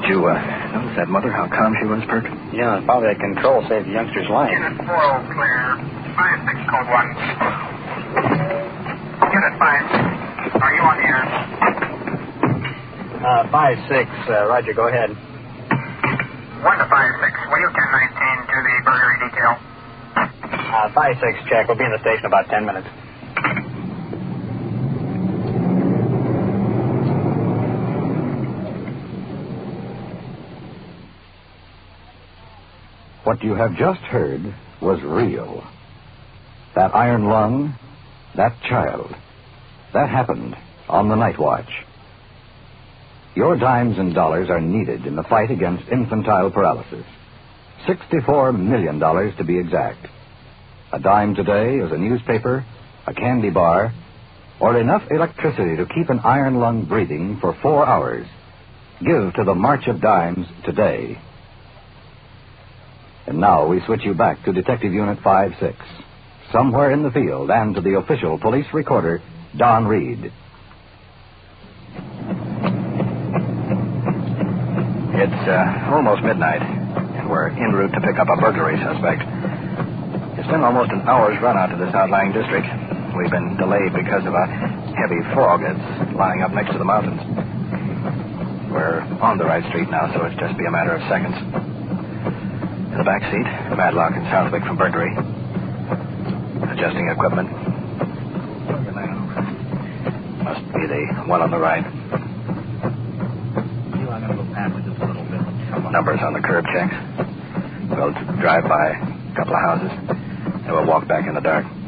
Did you notice that mother, how calm she was, Perk? Yeah, probably that control saved the youngster's life. Unit 40 clear. 5-6 code 1. Unit 5. Are you on the air? 5-6. Roger, go ahead. 1 to 5-6. Will you 1019 to the burglary detail? 5-6, check. We'll be in the station about 10 minutes. What you have just heard was real. That iron lung, that child, that happened on the night watch. Your dimes and dollars are needed in the fight against infantile paralysis. $64 million to be exact. A dime today is a newspaper, a candy bar, or enough electricity to keep an iron lung breathing for 4 hours. Give to the March of Dimes today. And now we switch you back to Detective Unit 5-6, somewhere in the field, and to the official police recorder, Don Reed. It's almost midnight, and we're en route to pick up a burglary suspect. It's been almost an hour's run out to this outlying district. We've been delayed because of a heavy fog that's lying up next to the mountains. We're on the right street now, so it'll just be a matter of seconds. In the back seat, Madlock and Southwick from burglary. Adjusting equipment. Must be the one on the right. I'm going to go past it just a little bit. Numbers on the curb checks. We'll drive by a couple of houses, and we'll walk back in the dark.